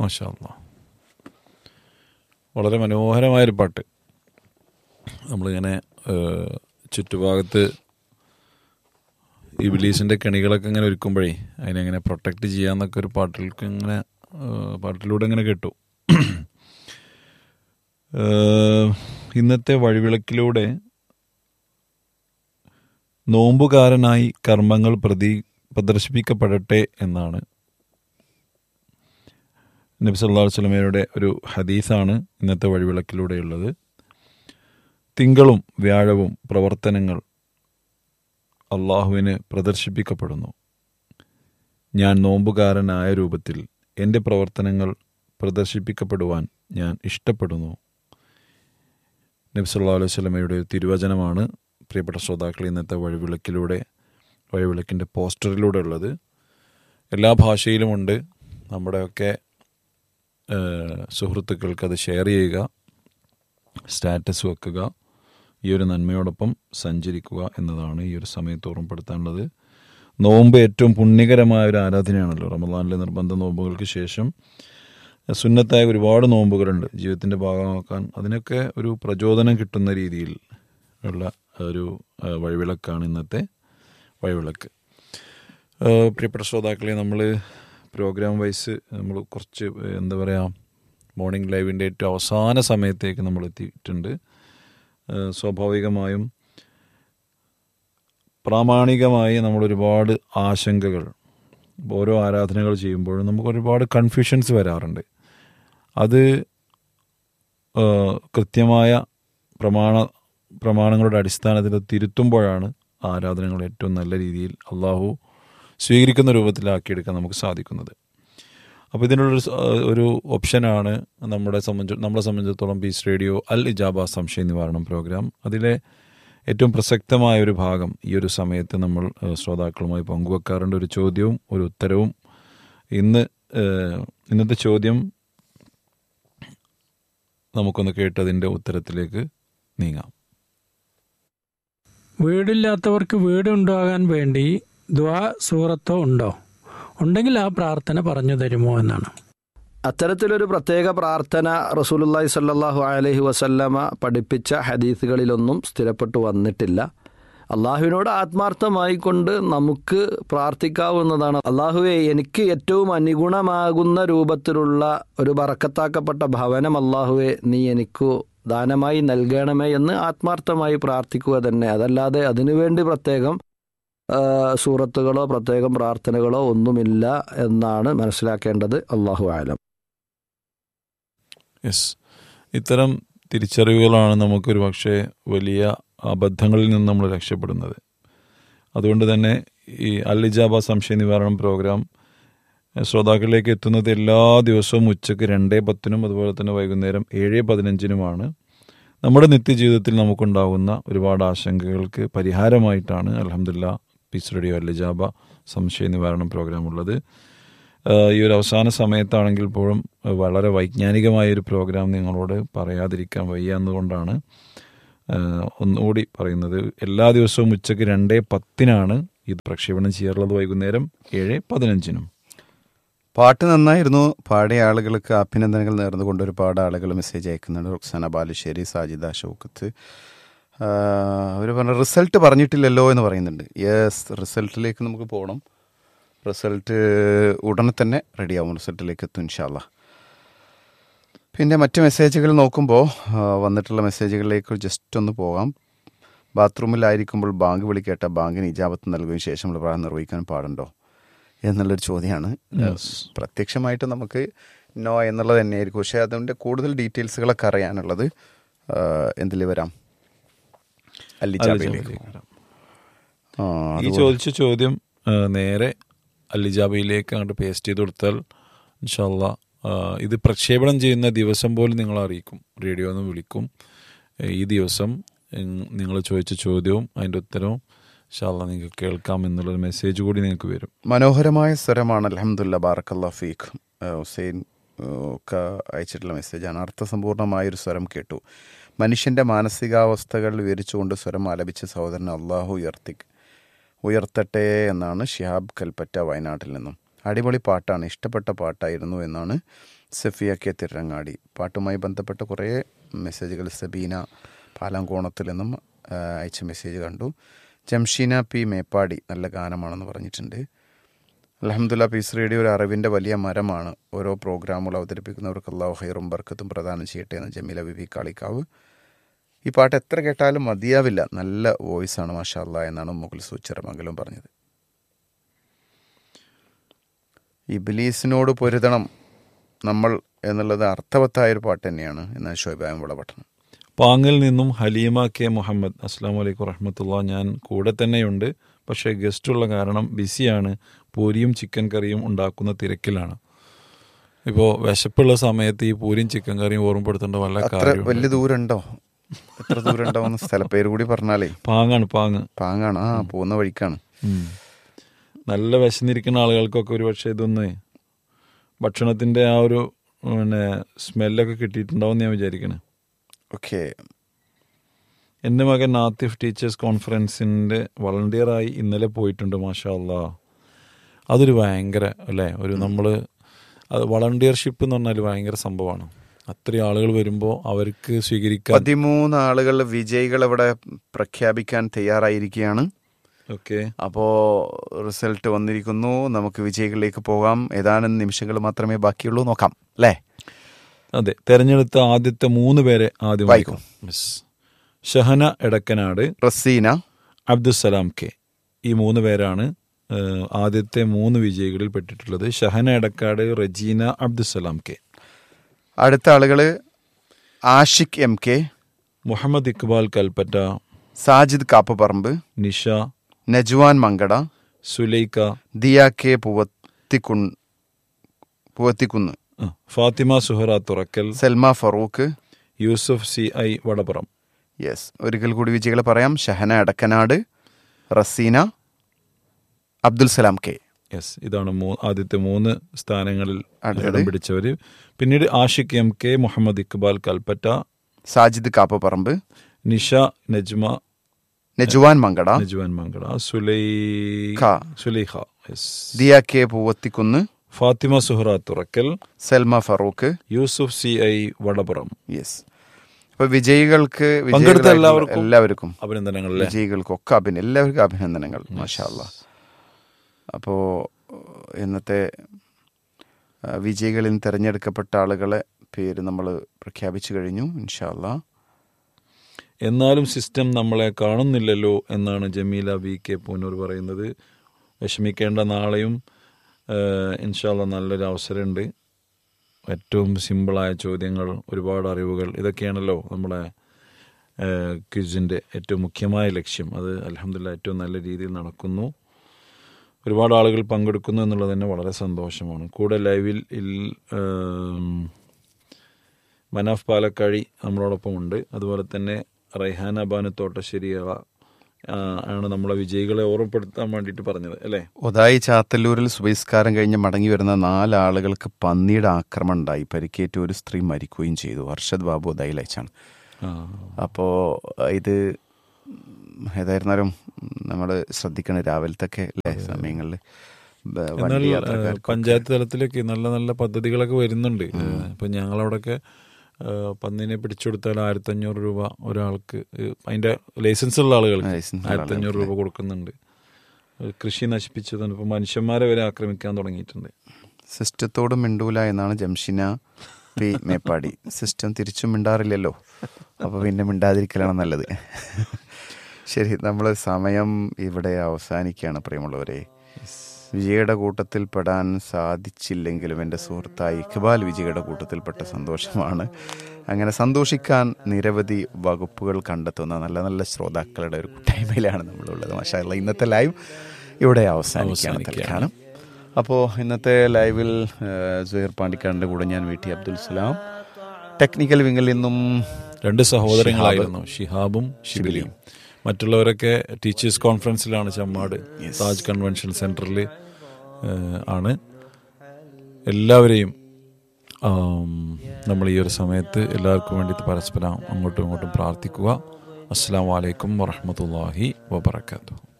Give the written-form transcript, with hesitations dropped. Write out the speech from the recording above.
മാഷാ അല്ലാഹ്. വളരെ മനോഹരമായൊരു പാട്ട്. നമ്മളിങ്ങനെ ചുറ്റുഭാഗത്ത് ഇബ്ലീസിൻ്റെ കെണികളൊക്കെ ഇങ്ങനെ ഒരുക്കുമ്പോഴേ അതിനെങ്ങനെ പ്രൊട്ടക്റ്റ് ചെയ്യാന്നൊക്കെ ഒരു പാട്ടിലേക്ക് ഇങ്ങനെ പാട്ടിലൂടെ ഇങ്ങനെ കേട്ടു. ഇന്നത്തെ വഴിവിളക്കിലൂടെ നോമ്പുകാരനായി കർമ്മങ്ങൾ പ്രദർശിപ്പിക്കപ്പെടട്ടെ എന്നാണ് നബി സല്ലല്ലാഹു അലൈഹി വസല്ലമയുടെ ഒരു ഹദീസാണ് ഇന്നത്തെ വഴിവിളക്കിലൂടെയുള്ളത്. തിങ്കളും വ്യാഴവും പ്രവർത്തനങ്ങൾ അള്ളാഹുവിന് പ്രദർശിപ്പിക്കപ്പെടുന്നു. ഞാൻ നോമ്പുകാരനായ രൂപത്തിൽ എൻ്റെ പ്രവർത്തനങ്ങൾ പ്രദർശിപ്പിക്കപ്പെടുവാൻ ഞാൻ ഇഷ്ടപ്പെടുന്നു. നബി സല്ലല്ലാഹു അലൈഹി വസല്ലമയുടെ തിരുവചനമാണ് പ്രിയപ്പെട്ട ശ്രോതാക്കൾ ഇന്നത്തെ വഴിവിളക്കിൻ്റെ പോസ്റ്ററിലൂടെ ഉള്ളത്. എല്ലാ ഭാഷയിലുമുണ്ട്. നമ്മുടെയൊക്കെ സുഹൃത്തുക്കൾക്ക് അത് ഷെയർ ചെയ്യുക, സ്റ്റാറ്റസ് വെക്കുക, ഈ ഒരു നന്മയോടൊപ്പം സഞ്ചരിക്കുക എന്നതാണ് ഈ ഒരു സമയത്ത് ഓർമ്മപ്പെടുത്താനുള്ളത്. നോമ്പ് ഏറ്റവും പുണ്യകരമായ ഒരു ആരാധനയാണല്ലോ. റമദാനിലെ നിർബന്ധ നോമ്പുകൾക്ക് ശേഷം സുന്നത്തായ ഒരുപാട് നോമ്പുകളുണ്ട് ജീവിതത്തിൻ്റെ ഭാഗമാക്കാൻ. അതിനൊക്കെ ഒരു പ്രചോദനം കിട്ടുന്ന രീതിയിൽ ഉള്ള ഒരു വഴിവിളക്കാണ് ഇന്നത്തെ വഴിവിളക്ക്. പ്രിയപ്പെട്ട ശ്രോതാക്കളെ, നമ്മൾ പ്രോഗ്രാം വൈസ് നമ്മൾ കുറച്ച് എന്താ പറയുക, മോർണിംഗ് ലൈവിൻ്റെ ഏറ്റവും അവസാന സമയത്തേക്ക് നമ്മൾ എത്തിയിട്ടുണ്ട്. സ്വാഭാവികമായും പ്രാമാണികമായി നമ്മളൊരുപാട് ആശങ്കകൾ ഓരോ ആരാധനകൾ ചെയ്യുമ്പോഴും നമുക്ക് ഒരുപാട് കൺഫ്യൂഷൻസ് വരാറുണ്ട്. അത് കൃത്യമായ പ്രമാണങ്ങളുടെ അടിസ്ഥാനത്തിൽ തിരുത്തുമ്പോഴാണ് ആരാധനകൾ ഏറ്റവും നല്ല രീതിയിൽ അള്ളാഹു സ്വീകരിക്കുന്ന രൂപത്തിലാക്കിയെടുക്കാൻ നമുക്ക് സാധിക്കുന്നത്. അപ്പോൾ ഇതിനുള്ളൊരു ഒരു ഓപ്ഷനാണ് നമ്മളെ സംബന്ധിച്ചിടത്തോളം പീസ് റേഡിയോ അൽ ഇജാബ സംശയ നിവാരണം പ്രോഗ്രാം. അതിലെ ഏറ്റവും പ്രസക്തമായ ഒരു ഭാഗം ഈ ഒരു സമയത്ത് നമ്മൾ ശ്രോതാക്കളുമായി പങ്കുവെക്കാറുണ്ട്. ഒരു ചോദ്യവും ഒരു ഉത്തരവും. ഇന്നത്തെ ചോദ്യം നമുക്കൊന്ന് കേട്ടതിൻ്റെ ഉത്തരത്തിലേക്ക് നീങ്ങാം. വീടില്ലാത്തവർക്ക് വീടുണ്ടാകാൻ വേണ്ടി ദുആ സൂറത്തോ ഉണ്ടോ? ഉണ്ടെങ്കിൽ ആ പ്രാർത്ഥന പറഞ്ഞു തരുമോ എന്നാണ്. അത്തരത്തിലൊരു പ്രത്യേക പ്രാർത്ഥന റസൂലുള്ളാഹി സ്വല്ലല്ലാഹു അലൈഹി വസല്ലമ പഠിപ്പിച്ച ഹദീസുകളിലൊന്നും സ്ഥിരപ്പെട്ടു വന്നിട്ടില്ല. അള്ളാഹുവിനോട് ആത്മാർത്ഥമായി കൊണ്ട് നമുക്ക് പ്രാർത്ഥിക്കാവുന്നതാണ്. അള്ളാഹുവേ, എനിക്ക് ഏറ്റവും അനുഗുണമാകുന്ന രൂപത്തിലുള്ള ഒരു ബറക്കത്താക്കപ്പെട്ട ഭവനം അള്ളാഹുവേ നീ എനിക്ക് ദാനമായി നൽകണമേ എന്ന് ആത്മാർത്ഥമായി പ്രാർത്ഥിക്കുക തന്നെ. അതല്ലാതെ അതിനുവേണ്ടി പ്രത്യേകം സൂറത്തുകളോ പ്രത്യേകം പ്രാർത്ഥനകളോ ഒന്നുമില്ല എന്നാണ് മനസ്സിലാക്കേണ്ടത്. അല്ലാഹു ആലം. യെസ്, ഇത്തരം തിരിച്ചറിവുകളാണ് നമുക്കൊരു പക്ഷേ വലിയ അബദ്ധങ്ങളിൽ നിന്ന് നമ്മൾ രക്ഷപ്പെടുന്നത്. അതുകൊണ്ട് തന്നെ ഈ അൽ ഇജാബ സംശയ നിവാരണം പ്രോഗ്രാം ശ്രോതാക്കളിലേക്ക് എത്തുന്നത് എല്ലാ ദിവസവും ഉച്ചയ്ക്ക് 2:10 അതുപോലെ തന്നെ വൈകുന്നേരം 7:15 നമ്മുടെ നിത്യജീവിതത്തിൽ നമുക്കുണ്ടാകുന്ന ഒരുപാട് ആശങ്കകൾക്ക് പരിഹാരമായിട്ടാണ് അൽഹംദുലില്ലാ പീസ് റേഡിയോ അൽ ഇജാബ സംശയ നിവാരണം പ്രോഗ്രാം ഉള്ളത്. ഈ ഒരു അവസാന സമയത്താണെങ്കിൽ പോലും വളരെ വൈജ്ഞാനികമായൊരു പ്രോഗ്രാം നിങ്ങളോട് പറയാതിരിക്കാൻ വയ്യ എന്നുകൊണ്ടാണ് ഒന്നുകൂടി പറയുന്നത്. എല്ലാ ദിവസവും ഉച്ചയ്ക്ക് 2:10 ഇത് പ്രക്ഷേപണം ചെയ്യാറുള്ളത്, വൈകുന്നേരം 7:15. പാട്ട് നന്നായിരുന്നു. പാടിയ ആളുകൾക്ക് അഭിനന്ദനങ്ങൾ നേർന്നുകൊണ്ട് ഒരുപാട് ആളുകൾ മെസ്സേജ് അയക്കുന്നുണ്ട്. റുക്സാന ബാലുശ്ശേരി, സാജിദ ഷൗക്കത്ത് അവർ പറഞ്ഞ റിസൾട്ട് പറഞ്ഞിട്ടില്ലല്ലോ എന്ന് പറയുന്നുണ്ട്. യെസ്, റിസൾട്ടിലേക്ക് നമുക്ക് പോകണം. റിസൾട്ട് ഉടനെ തന്നെ റെഡിയാവും. റിസൾട്ടിലേക്ക് എത്തും ഇൻഷാ അല്ലാഹ്. പിന്നെ മറ്റ് മെസ്സേജുകൾ നോക്കുമ്പോൾ വന്നിട്ടുള്ള മെസ്സേജുകളിലേക്ക് ജസ്റ്റ് ഒന്ന് പോകാം. ബാത്റൂമിലായിരിക്കുമ്പോൾ ബാങ്ക് വിളിക്കേട്ട ബാങ്കിന് ഇജാബത്ത് നൽകുകയും ശേഷം നമ്മൾ പ്രാർത്ഥന നിർവഹിക്കാൻ പാടുണ്ടോ എന്നുള്ളൊരു ചോദ്യമാണ്. പ്രത്യക്ഷമായിട്ട് നമുക്ക് നോ എന്നുള്ളത് തന്നെയായിരിക്കും. പക്ഷേ അതിൻ്റെ കൂടുതൽ ഡീറ്റെയിൽസുകളൊക്കെ അറിയാനുള്ളത് എന്തിൽ വരാം, അല്ലിജാബയിലേക്ക്. ഈ ചോദിച്ച ചോദ്യം നേരെ അല്ലിജാബയിലേക്ക് അങ്ങോട്ട് പേസ്റ്റ് ചെയ്ത് കൊടുത്താൽ ഇൻഷാ അല്ലാഹ് ഇത് പ്രക്ഷേപണം ചെയ്യുന്ന ദിവസം പോലും നിങ്ങളെ അറിയിക്കും. റേഡിയോ ഒന്ന് വിളിക്കും. ഈ ദിവസം നിങ്ങൾ ചോദിച്ച ചോദ്യവും അതിൻ്റെ ഉത്തരവും ഇൻഷാ അല്ലാഹ് നിങ്ങൾക്ക് കേൾക്കാം എന്നുള്ളൊരു മെസ്സേജ് കൂടി നിങ്ങൾക്ക് വരും. മനോഹരമായ സ്വരമാണ്. അൽഹംദുലില്ലാ, ബാറക്കല്ലാഹു ഫീക്. ഹുസൈൻ ഒക്കെ അയച്ചിട്ടുള്ള മെസ്സേജാണ്. അർത്ഥസമ്പൂർണമായൊരു സ്വരം കേട്ടു. മനുഷ്യൻ്റെ മാനസികാവസ്ഥകൾ വിവരിച്ചുകൊണ്ട് സ്വരം ആലപിച്ച സഹോദരൻ അള്ളാഹു ഉയർത്തട്ടെ എന്നാണ് ഷിഹാബ് കൽപ്പറ്റ വയനാട്ടിൽ നിന്നും. അടിപൊളി പാട്ടാണ്, ഇഷ്ടപ്പെട്ട പാട്ടായിരുന്നു എന്നാണ് സഫിയ കെ തിരങ്ങാടി. പാട്ടുമായി ബന്ധപ്പെട്ട കുറേ മെസ്സേജുകൾ സബീന പാലാങ്കോണത്തിൽ നിന്നും അയച്ച മെസ്സേജ് കണ്ടു. ജംഷീന പി മേപ്പാടി നല്ല ഗാനമാണെന്ന് പറഞ്ഞിട്ടുണ്ട്. അൽഹംദുലില്ലാ, പീസ് റേഡിയോ ഒരു അറിവിൻ്റെ വലിയ മരമാണ്. ഓരോ പ്രോഗ്രാമുകൾ അവതരിപ്പിക്കുന്നവർക്ക് അല്ലാഹു ഖൈറും ബർക്കത്തും പ്രദാനം ചെയ്യട്ടെ എന്ന് ജമീല ബിബി കാളിക്കാവ്. ഈ പാട്ട് എത്ര കേട്ടാലും മതിയാവില്ല, നല്ല വോയിസാണ് മാഷാ അല്ലാ എന്നാണ് മുഖ്ലിസു ചെറുമംഗലം പറഞ്ഞത്. ഇബ്ലീസിനോട് പൊരുതണം നമ്മൾ എന്നുള്ളത് അർത്ഥവത്തായൊരു പാട്ട് തന്നെയാണ് എന്നാണ് ഷോയ്ബായം വിളപട്ടണം. പാങ്ങിൽ നിന്നും ഹലീമ കെ മുഹമ്മദ്, അസ്സാം വലൈക്കും വറഹ്മത്തുള്ളാ. ഞാൻ കൂടെ തന്നെയുണ്ട്, പക്ഷേ ഗസ്റ്റുള്ള കാരണം ബിസിയാണ്. പൂരിയും ചിക്കൻ കറിയും ഉണ്ടാക്കുന്ന തിരക്കിലാണ്. ഇപ്പോൾ വിശപ്പുള്ള സമയത്ത് ഈ പൂരിയും ചിക്കൻ കറിയും ഓർമ്മപ്പെടുത്തേണ്ട വല്ല കാര്യം? വലിയ ദൂരമുണ്ടോ? എത്ര ദൂരം ഉണ്ടാവുന്ന സ്ഥലപ്പേര് കൂടി പറഞ്ഞാലേ. പാങ്ങാണ്. ആ, പോകുന്ന വഴിക്കാണ്. നല്ല വിശന്നിരിക്കുന്ന ആളുകൾക്കൊക്കെ ഒരു പക്ഷേ ഇതൊന്ന് ഭക്ഷണത്തിൻ്റെ ആ ഒരു സ്മെല്ലൊക്കെ കിട്ടിയിട്ടുണ്ടാവും ഞാൻ വിചാരിക്കണേ. ഓക്കെ. എൻ്റെ മകൻ ആത്തിഫ് ടീച്ചേഴ്സ് കോൺഫറൻസിൻ്റെ വളണ്ടിയറായി ഇന്നലെ പോയിട്ടുണ്ട്. മാഷാ അല്ലാ, അതൊരു ഭയങ്കര അല്ലേ, ഒരു നമ്മൾ അത് വളണ്ടിയർഷിപ്പ് എന്ന് പറഞ്ഞാൽ ഭയങ്കര സംഭവമാണ്. അത്രയും ആളുകൾ വരുമ്പോൾ അവർക്ക് സ്വീകരിക്കാൻ 13 ആളുകൾ വിജയികൾ ഇവിടെ പ്രഖ്യാപിക്കാൻ തയ്യാറായിരിക്കുകയാണ്. ഓക്കെ, അപ്പോൾ റിസൾട്ട് വന്നിരിക്കുന്നു. നമുക്ക് വിജയികളിലേക്ക് പോകാം. ഏതാനും നിമിഷങ്ങൾ മാത്രമേ ബാക്കിയുള്ളൂ. നോക്കാം അല്ലേ? അതെ, തെരഞ്ഞെടുത്ത ആദ്യത്തെ 3 പേരെ ആദ്യം വായിക്കും. ഷഹന എടക്കനാട്, റസീന, അബ്ദുസലാം കെ. ഈ 3 പേരാണ് ആദ്യത്തെ 3 വിജയികളിൽ പെട്ടിട്ടുള്ളത്. ഷഹന എടക്കാട്, റജീന, അബ്ദുസലാം കെ. അടുത്ത ആളുകൾ Ashiq M K, Muhammad Iqbal Kalpetta, Sajid കാപ്പപ്പറമ്പ്, Nisha, നജ്വാൻ Mankada, Sulaikha, Diya K പൂവത്തിക്കുന്ന്, Fathima Suhara തുറക്കൽ, Salma Farooq, Yusuf C I Vadapuram. Yes, ഒരിക്കൽ കൂടി വിജയികളെ പറയാം. ഷഹന എടക്കനാട്, റസീന, അബ്ദുൽ സലാം കെ. യെസ്, ഇതാണ് ആദ്യത്തെ 3 സ്ഥാനങ്ങളിൽ ഇടം പിടിച്ചവർ. പിന്നീട് Ashiq M K, Muhammad Iqbal Kalpetta, Sajid കാപ്പപ്പറമ്പ്, Nisha, നജ്വാൻ Mankada, Sulaikha, Diya K പൂവത്തിക്കുന്ന്, Fathima Suhara തുറക്കൽ, Salma Farooq, Yusuf C I Vadapuram. Yes, അപ്പൊ വിജയികൾക്ക് പങ്കെടുത്ത എല്ലാവർക്കും അഭിനന്ദനങ്ങൾ. വിജയികൾക്കൊക്കെ എല്ലാവർക്കും അഭിനന്ദനങ്ങൾ. മാഷാ അല്ലാ. അപ്പോൾ ഇന്നത്തെ വിജയികളിൽ തിരഞ്ഞെടുക്കപ്പെട്ട ആളുകളെ പേര് നമ്മൾ പ്രഖ്യാപിച്ചു കഴിഞ്ഞു. ഇൻഷാ അല്ലാ. എന്നാലും സിസ്റ്റം നമ്മളെ കാണുന്നില്ലല്ലോ എന്നാണ് ജമീല വി കെ പൂനൂർ പറയുന്നത്. വിഷമിക്കേണ്ട, നാളെയും ഇൻഷാ അല്ലാ നല്ലൊരു അവസരമുണ്ട്. ഏറ്റവും സിമ്പിളായ ചോദ്യങ്ങൾ, ഒരുപാട് അറിവുകൾ, ഇതൊക്കെയാണല്ലോ നമ്മുടെ ക്വിസിൻ്റെ ഏറ്റവും മുഖ്യമായ ലക്ഷ്യം. അത് അൽഹംദുലില്ലാ ഏറ്റവും നല്ല രീതിയിൽ നടക്കുന്നു. ഒരുപാട് ആളുകൾ പങ്കെടുക്കുന്നു എന്നുള്ളത് തന്നെ വളരെ സന്തോഷമാണ്. കൂടെ ലൈവിൽ മനാഫ് പാലക്കാഴി നമ്മളോടൊപ്പം ഉണ്ട്. അതുപോലെ തന്നെ റൈഹാന ബാനു തോട്ടശ്ശേരി ആണ് നമ്മളെ വിജയികളെ ഓർമ്മപ്പെടുത്താൻ വേണ്ടിയിട്ട് പറഞ്ഞത് അല്ലേ? ഒതായി ചാത്തല്ലൂരിൽ സുബഹിസ്കാരം കഴിഞ്ഞ് മടങ്ങി വരുന്ന 4 ആളുകൾക്ക് പന്നിയുടെ ആക്രമണം ഉണ്ടായി. പരിക്കേറ്റ് ഒരു സ്ത്രീ മരിക്കുകയും ചെയ്തു. അർഷദ് ബാബു ഒതായി അയച്ചാണ്. അപ്പോൾ ഇത് ഏതായിരുന്നാലും നമ്മൾ ശ്രദ്ധിക്കണം രാവിലത്തൊക്കെ സമയങ്ങളിൽ. പഞ്ചായത്ത് തലത്തിലൊക്കെ നല്ല നല്ല പദ്ധതികളൊക്കെ വരുന്നുണ്ട്. ഇപ്പം ഞങ്ങളവിടെയൊക്കെ പന്നിനെ പിടിച്ചെടുത്താൽ 1500 രൂപ ഒരാൾക്ക്, അതിൻ്റെ ലൈസൻസ് ഉള്ള ആളുകൾക്ക് 1500 രൂപ കൊടുക്കുന്നുണ്ട്. കൃഷി നശിപ്പിച്ചതാണ്. ഇപ്പം മനുഷ്യന്മാരെ വരെ ആക്രമിക്കാൻ തുടങ്ങിയിട്ടുണ്ട്. സിസ്റ്റത്തോട് മിണ്ടൂല എന്നാണ് ജംഷിന പി മേപ്പാടി. സിസ്റ്റം തിരിച്ചും മിണ്ടാറില്ലല്ലോ, അപ്പോൾ പിന്നെ മിണ്ടാതിരിക്കലാണ് നല്ലത്. ശരി, നമ്മൾ സമയം ഇവിടെ അവസാനിക്കുകയാണ് പ്രിയമുള്ളവരെ. വിജയുടെ കൂട്ടത്തിൽ പെടാൻ സാധിച്ചില്ലെങ്കിലും എൻ്റെ സുഹൃത്തായി ഇഖ്ബാൽ വിജയുടെ കൂട്ടത്തിൽപ്പെട്ട സന്തോഷമാണ്. അങ്ങനെ സന്തോഷിക്കാൻ നിരവധി വകുപ്പുകൾ കണ്ടെത്തുന്ന നല്ല നല്ല ശ്രോതാക്കളുടെ ഒരു കൂട്ടായ്മയിലാണ് നമ്മളുള്ളത്. മാഷാ അല്ലാ, ഇന്നത്തെ ലൈവ് ഇവിടെ അവസാനിക്കുകയാണ് തൽക്കാലം. അപ്പോൾ ഇന്നത്തെ ലൈവിൽ സുഹൈർ പാണ്ടിക്കാടിൻ്റെ കൂടെ ഞാൻ V T Abdul Salam. Technical വിങ്ങിൽ നിന്നും 2 സഹോദരങ്ങളായിരുന്നു, ഷിഹാബും ഷിബിലിയും. മറ്റുള്ളവരൊക്കെ ടീച്ചേഴ്സ് കോൺഫറൻസിലാണ്, ചമ്മാട് താജ് കൺവെൻഷൻ സെൻറ്ററിൽ ആണ്. എല്ലാവരെയും നമ്മൾ ഈ ഒരു സമയത്ത് എല്ലാവർക്കും വേണ്ടിയിട്ട് പരസ്പരം അങ്ങോട്ടും ഇങ്ങോട്ടും പ്രാർത്ഥിക്കുക. അസ്സലാമു അലൈക്കും വറഹ്മത്തുള്ളാഹി വബറകാതുഹു.